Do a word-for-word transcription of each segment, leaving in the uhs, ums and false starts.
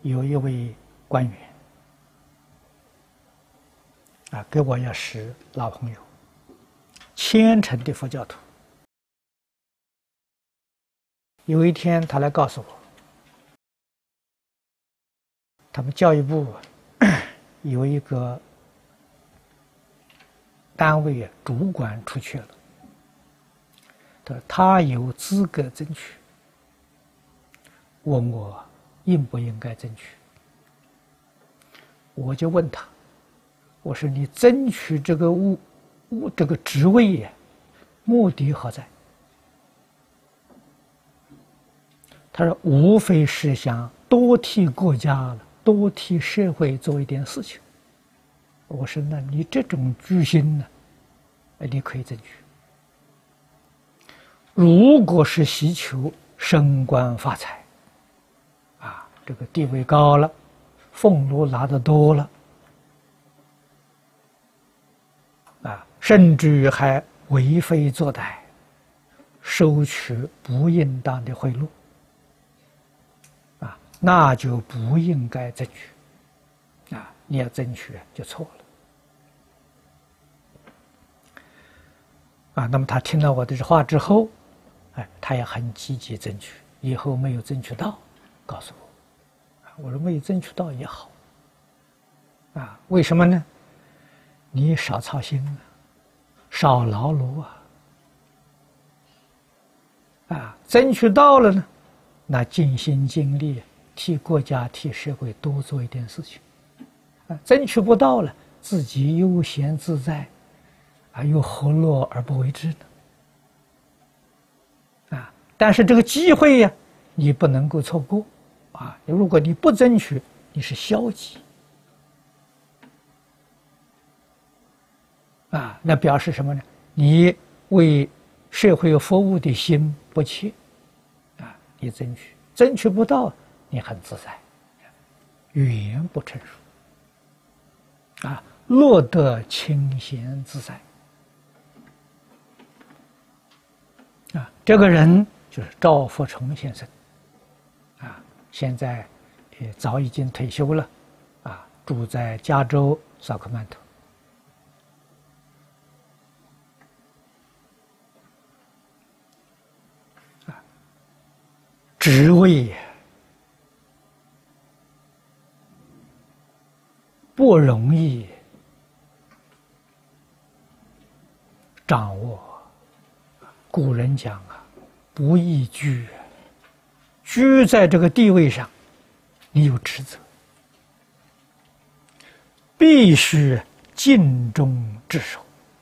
有一位官员啊，给我也是老朋友，虔诚的佛教徒。有一天，他来告诉我，他们教育部有一个单位啊，主管出去了。他说他有资格争取，问我应不应该争取。我就问他，我说你争取这个物物这个职位呀，目的何在？他说无非是想多替国家了，多替社会做一点事情。我说那你这种居心呢，你可以争取。如果是希求升官发财，啊，这个地位高了，俸禄拿得多了，啊，甚至于还为非作歹，收取不应当的贿赂，啊，那就不应该争取，啊，你要争取就错了。啊，那么他听了我的话之后，哎，他也很积极争取。以后没有争取到，告诉我，我说没有争取到也好。啊，为什么呢？你少操心啊，少劳碌啊。啊，争取到了呢，那尽心尽力替国家、替社会多做一点事情。啊，争取不到了，自己悠闲自在。啊，又何乐而不为之呢？啊！但是这个机会呀，你不能够错过啊！如果你不争取，你是消极啊，那表示什么呢？你为社会服务的心不切啊！你争取，争取不到，你很自在，语言不成熟啊，落得清闲自在。啊，这个人就是赵福崇先生，啊，现在也早已经退休了，啊，住在加州萨克曼托。啊，职位不容易掌握。古人讲啊，不易居，居在这个地位上，你有职责，必须尽忠职守，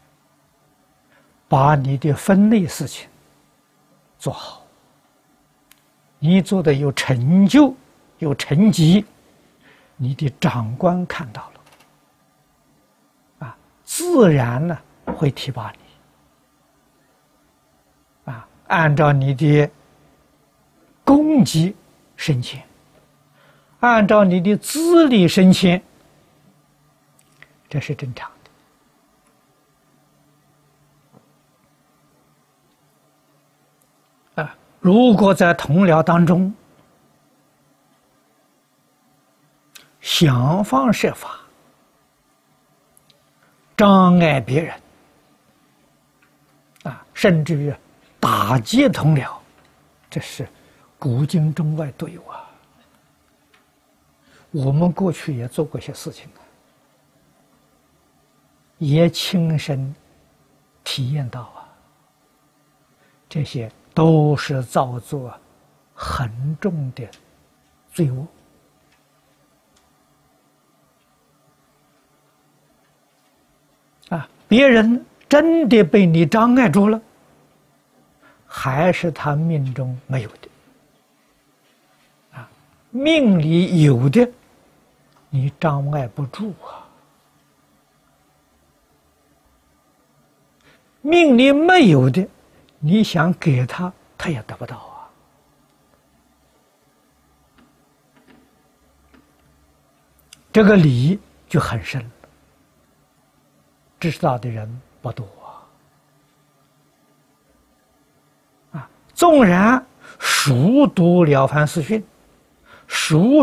把你的分内事情做好。你做的有成就、有成绩，你的长官看到了，啊，自然呢会提拔你。啊，按照你的功绩升迁，按照你的资历升迁，这是正常的。啊，如果在同僚当中想方设法障碍别人，啊，甚至于打击同僚，这是古今中外都有啊。我们过去也做过些事情啊，也亲身体验到啊，这些都是造作很重的罪恶。啊，别人真的被你障碍住了，还是他命中没有的，啊，命里有的，你障碍不住啊；命里没有的，你想给他，他也得不到啊。这个理就很深了，知道的人不多。纵然熟读《了凡四训》，熟